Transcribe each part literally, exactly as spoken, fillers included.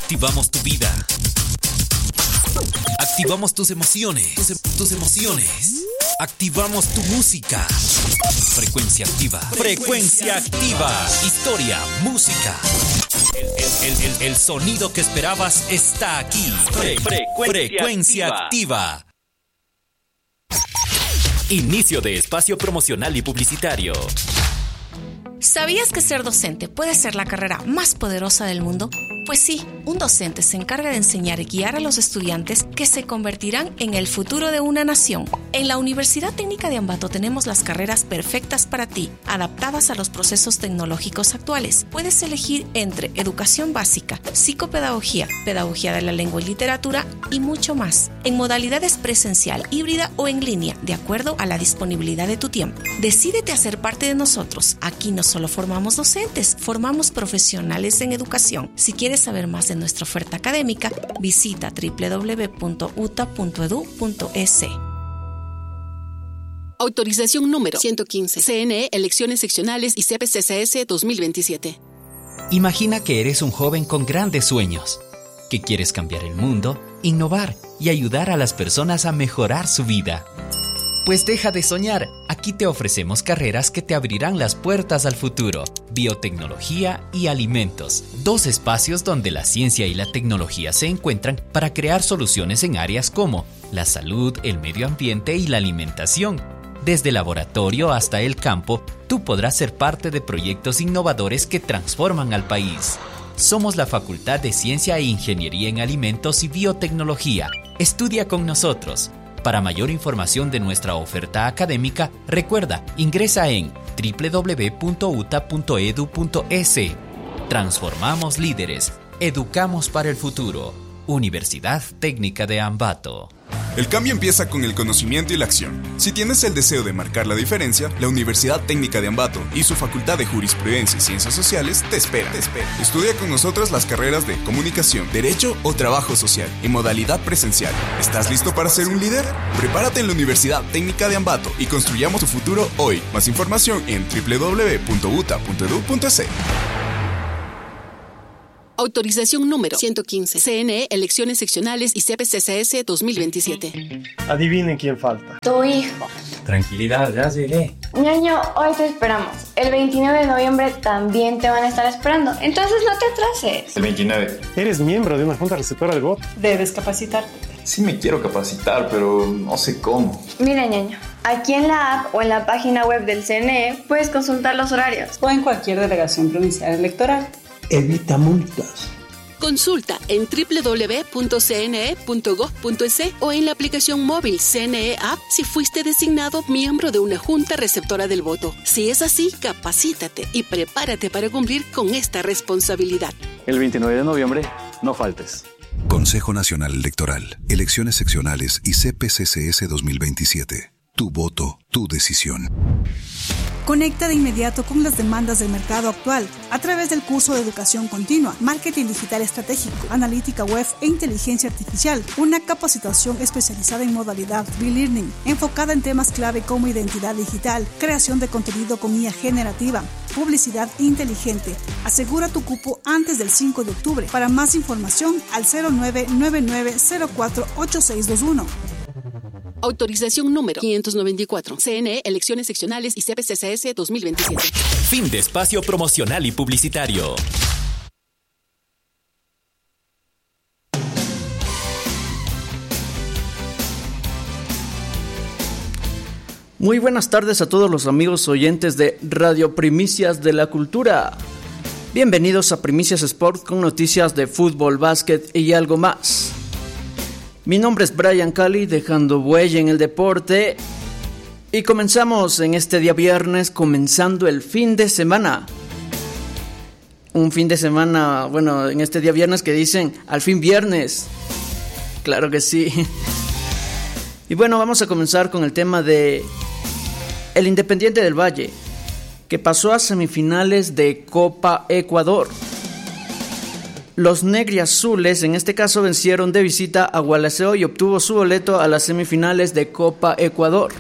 Activamos tu vida. Activamos tus emociones. Tus, tus emociones. Activamos tu música. Frecuencia activa. Frecuencia activa. Historia, música. El, el, el, el sonido que esperabas está aquí. Fre, frecuencia, frecuencia activa. activa. Inicio de espacio promocional y publicitario. ¿Sabías que ser docente puede ser la carrera más poderosa del mundo? Pues sí, un docente se encarga de enseñar y guiar a los estudiantes que se convertirán en el futuro de una nación. En la Universidad Técnica de Ambato tenemos las carreras perfectas para ti, adaptadas a los procesos tecnológicos actuales. Puedes elegir entre educación básica, psicopedagogía, pedagogía de la lengua y literatura y mucho más, en modalidades presencial, híbrida o en línea, de acuerdo a la disponibilidad de tu tiempo. Decídete a ser parte de nosotros. Aquí no solo formamos docentes, formamos profesionales en educación. Si quieres saber más de nuestra oferta académica, visita doble u doble u doble u punto u t a punto e d u punto e s. Autorización número ciento quince. C N E, Elecciones Seccionales y C P C C S dos mil veintisiete. Imagina que eres un joven con grandes sueños, que quieres cambiar el mundo, innovar y ayudar a las personas a mejorar su vida. Pues deja de soñar, aquí te ofrecemos carreras que te abrirán las puertas al futuro. Biotecnología y alimentos, dos espacios donde la ciencia y la tecnología se encuentran para crear soluciones en áreas como la salud, el medio ambiente y la alimentación. Desde el laboratorio hasta el campo, tú podrás ser parte de proyectos innovadores que transforman al país. Somos la Facultad de Ciencia e Ingeniería en Alimentos y Biotecnología. Estudia con nosotros. Para mayor información de nuestra oferta académica, recuerda, ingresa en doble u doble u doble u punto u t a punto e d u punto e s. Transformamos líderes, educamos para el futuro. Universidad Técnica de Ambato. El cambio empieza con el conocimiento y la acción. Si tienes el deseo de marcar la diferencia, la Universidad Técnica de Ambato y su Facultad de Jurisprudencia y Ciencias Sociales te espera. Te espera. Estudia con nosotros las carreras de Comunicación, Derecho o Trabajo Social en modalidad presencial. ¿Estás listo para ser un líder? Prepárate en la Universidad Técnica de Ambato y construyamos tu futuro hoy. Más información en doble u doble u doble u punto u t a punto e d u punto e s. Autorización número ciento quince. C N E, Elecciones Seccionales y C P C C S dos mil veintisiete. Adivinen quién falta. Tu hijo. Tranquilidad, ya llegué. Ñaño, hoy te esperamos. El veintinueve de noviembre también te van a estar esperando. Entonces no te atrases. El veintinueve. Eres miembro de una junta receptora del voto. Debes capacitarte. Sí me quiero capacitar, pero no sé cómo. Mira, Ñaño, aquí en la app o en la página web del C N E puedes consultar los horarios. O en cualquier delegación provincial electoral. Evita multas. Consulta en doble u doble u doble u punto c n e punto gov punto e s o en la aplicación móvil C N E App si fuiste designado miembro de una junta receptora del voto. Si es así, capacítate y prepárate para cumplir con esta responsabilidad. El veintinueve de noviembre, no faltes. Consejo Nacional Electoral, Elecciones Seccionales y C P C C S dos mil veintisiete. Tu voto, tu decisión. Conecta de inmediato con las demandas del mercado actual a través del curso de Educación Continua, Marketing Digital Estratégico, Analítica Web e Inteligencia Artificial, una capacitación especializada en modalidad Free Learning, enfocada en temas clave como identidad digital, creación de contenido con I A generativa, publicidad inteligente. Asegura tu cupo antes del cinco de octubre. Para más información, al cero nueve nueve nueve cero cuatro ocho seis dos uno. Autorización número quinientos noventa y cuatro. C N E, Elecciones Seccionales y C P C C S dos mil veintisiete. Fin de espacio promocional y publicitario. Muy buenas tardes a todos los amigos oyentes de Radio Primicias de la Cultura. Bienvenidos a Primicias Sport con noticias de fútbol, básquet y algo más. Mi nombre es Brian Cali, dejando huella en el deporte. Y comenzamos en este día viernes, comenzando el fin de semana. Un fin de semana, bueno, en este día viernes que dicen, al fin viernes. Claro que sí. Y bueno, vamos a comenzar con el tema de el Independiente del Valle, que pasó a semifinales de Copa Ecuador. Los negriazules en este caso vencieron de visita a Gualaceo y obtuvo su boleto a las semifinales de Copa Ecuador.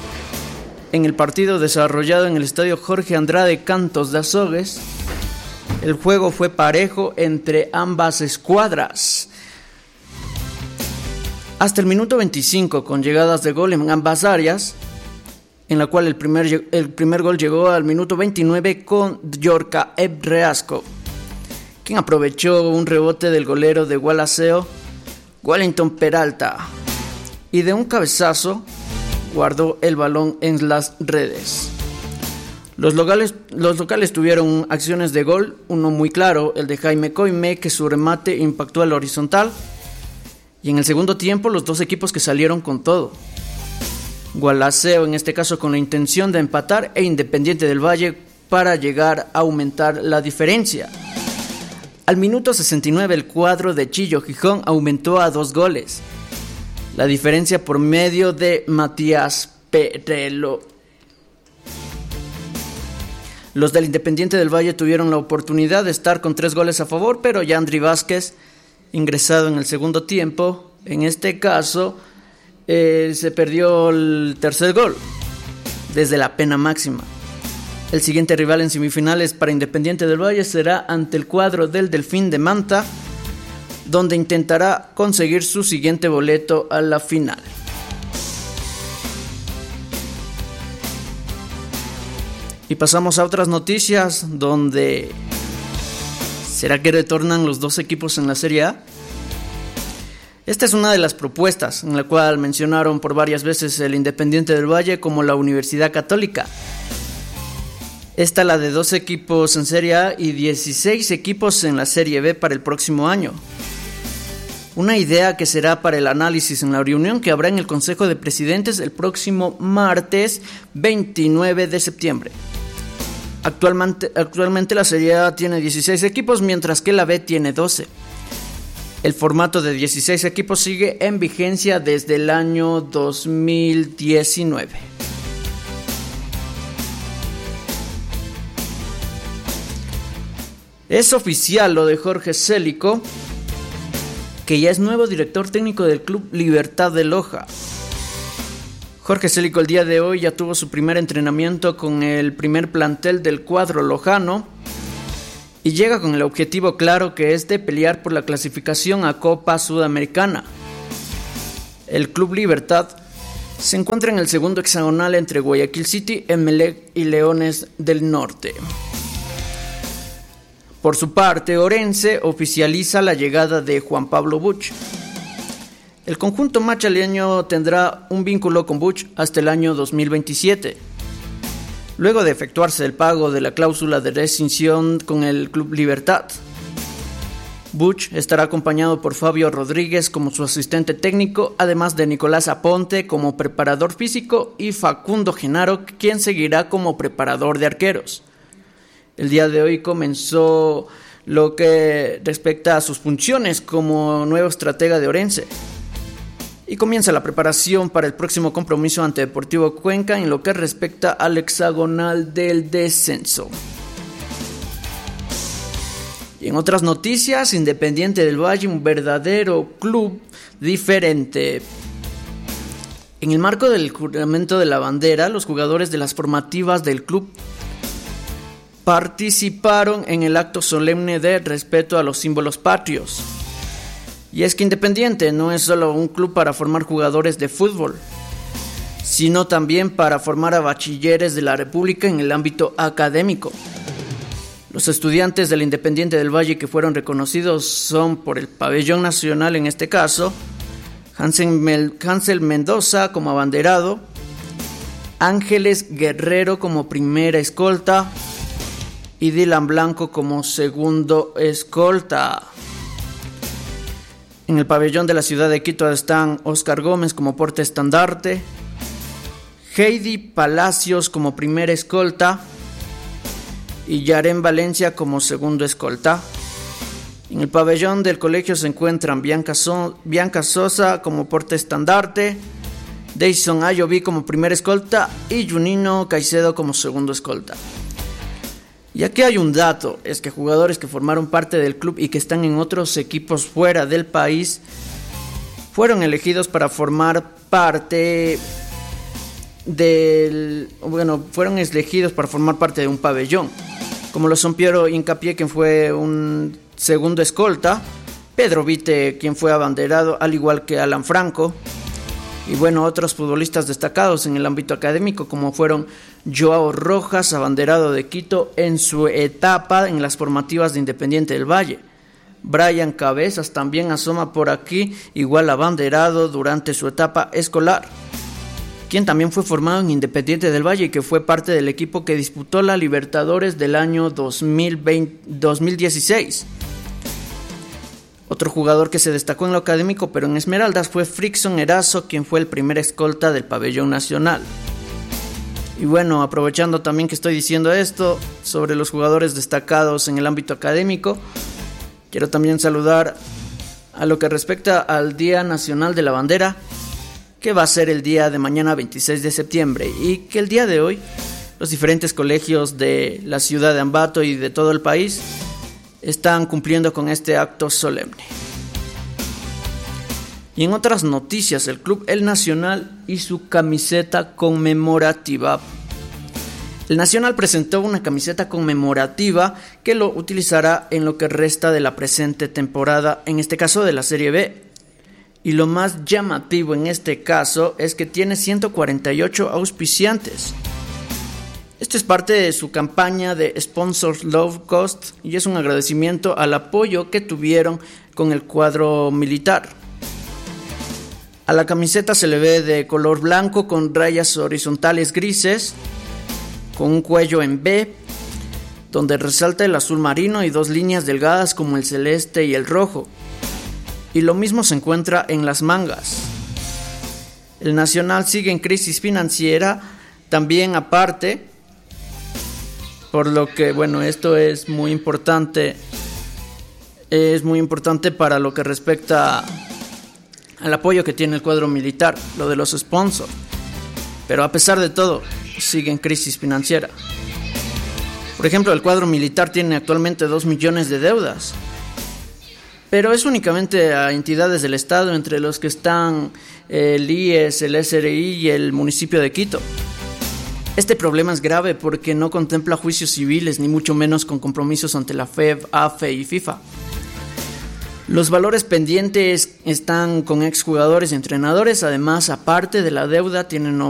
En el partido desarrollado en el estadio Jorge Andrade Cantos de Azogues, El juego fue parejo entre ambas escuadras. Hasta el minuto veinticinco, con llegadas de gol en ambas áreas, en la cual el primer, el primer gol llegó al minuto veintinueve con Yorka Ebreasco, quien aprovechó un rebote del golero de Gualaceo, Wellington Peralta, y de un cabezazo guardó el balón en las redes. Los locales, los locales tuvieron acciones de gol, uno muy claro, el de Jaime Coime, que su remate impactó al horizontal, y en el segundo tiempo los dos equipos que salieron con todo. Gualaceo en este caso con la intención de empatar e Independiente del Valle para llegar a aumentar la diferencia. Al minuto sesenta y nueve el cuadro de Chillo Gijón aumentó a dos goles. La diferencia por medio de Matías Perelo. Los del Independiente del Valle tuvieron la oportunidad de estar con tres goles a favor, pero Yandri Vázquez, ingresado en el segundo tiempo, en este caso eh, se perdió el tercer gol desde la pena máxima. El siguiente rival en semifinales para Independiente del Valle será ante el cuadro del Delfín de Manta, donde intentará conseguir su siguiente boleto a la final. Y pasamos a otras noticias donde... ¿será que retornan los dos equipos en la Serie A? Esta es una de las propuestas en la cual mencionaron por varias veces el Independiente del Valle como la Universidad Católica. Esta la de dos equipos en Serie A y dieciséis equipos en la Serie B para el próximo año. Una idea que será para el análisis en la reunión que habrá en el Consejo de Presidentes el próximo martes veintinueve de septiembre. Actualmente, actualmente la Serie A tiene dieciséis equipos, mientras que la B tiene doce. El formato de dieciséis equipos sigue en vigencia desde el año dos mil diecinueve. Es oficial lo de Jorge Célico, que ya es nuevo director técnico del Club Libertad de Loja. Jorge Célico el día de hoy ya tuvo su primer entrenamiento con el primer plantel del cuadro lojano y llega con el objetivo claro, que es de pelear por la clasificación a Copa Sudamericana. El Club Libertad se encuentra en el segundo hexagonal entre Guayaquil City, Emelec y Leones del Norte. Por su parte, Orense oficializa la llegada de Juan Pablo Buch. El conjunto machaleño tendrá un vínculo con Buch hasta el año dos mil veintisiete. Luego de efectuarse el pago de la cláusula de rescisión con el Club Libertad, Buch estará acompañado por Fabio Rodríguez como su asistente técnico, además de Nicolás Aponte como preparador físico y Facundo Genaro, quien seguirá como preparador de arqueros. El día de hoy comenzó lo que respecta a sus funciones como nuevo estratega de Orense. Y comienza la preparación para el próximo compromiso ante Deportivo Cuenca en lo que respecta al hexagonal del descenso. Y en otras noticias, Independiente del Valle, un verdadero club diferente. En el marco del juramento de la bandera, los jugadores de las formativas del club participaron en el acto solemne de respeto a los símbolos patrios. Y es que Independiente no es solo un club para formar jugadores de fútbol, sino también para formar a bachilleres de la República en el ámbito académico. Los estudiantes del Independiente del Valle que fueron reconocidos son, por el pabellón nacional en este caso, Hansel, Hansel Mendoza como abanderado, Ángeles Guerrero como primera escolta y Dylan Blanco como segundo escolta. En el pabellón de la ciudad de Quito están Oscar Gómez como porte estandarte, Heidi Palacios como primera escolta y Yaren Valencia como segundo escolta. En el pabellón del colegio se encuentran Bianca, so- Bianca Sosa como porte estandarte, Dayson Ayoví como primera escolta y Junino Caicedo como segundo escolta. Y aquí hay un dato, es que jugadores que formaron parte del club y que están en otros equipos fuera del país fueron elegidos para formar parte del, bueno, fueron elegidos para formar parte de un pabellón. como lo son Piero Hincapié, quien fue un segundo escolta, Pedro Vite, quien fue abanderado, al igual que Alan Franco, y bueno, otros futbolistas destacados en el ámbito académico, como fueron Joao Rojas, abanderado de Quito en su etapa en las formativas de Independiente del Valle. Brian Cabezas también asoma por aquí, igual abanderado durante su etapa escolar, quien también fue formado en Independiente del Valle y que fue parte del equipo que disputó la Libertadores del año dos mil veinte, dos mil dieciséis. Otro jugador que se destacó en lo académico pero en Esmeraldas fue Frickson Erazo, quien fue el primer escolta del pabellón nacional. Y bueno, aprovechando también que estoy diciendo esto sobre los jugadores destacados en el ámbito académico, quiero también saludar a lo que respecta al Día Nacional de la Bandera, que va a ser el día de mañana veintiséis de septiembre, y que el día de hoy los diferentes colegios de la ciudad de Ambato y de todo el país están cumpliendo con este acto solemne. Y en otras noticias, el Club El Nacional y su camiseta conmemorativa. El Nacional presentó una camiseta conmemorativa que lo utilizará en lo que resta de la presente temporada, en este caso de la Serie B. Y lo más llamativo en este caso es que tiene ciento cuarenta y ocho auspiciantes. Esto es parte de su campaña de Sponsors Low Cost y es un agradecimiento al apoyo que tuvieron con el cuadro militar. A la camiseta se le ve de color blanco con rayas horizontales grises, con un cuello en B, donde resalta el azul marino y dos líneas delgadas como el celeste y el rojo. Y lo mismo se encuentra en las mangas. El Nacional sigue en crisis financiera, también aparte, por lo que, bueno, esto es muy importante, es muy importante para lo que respecta al apoyo que tiene el cuadro militar, lo de los sponsors. Pero a pesar de todo, sigue en crisis financiera. Por ejemplo, el cuadro militar tiene actualmente dos millones de deudas, pero es únicamente a entidades del Estado, entre los que están el I E S, el S R I y el municipio de Quito. Este problema es grave porque no contempla juicios civiles, ni mucho menos con compromisos ante la F E B, A F E y FIFA. Los valores pendientes están con exjugadores y entrenadores. Además, aparte de la deuda, tienen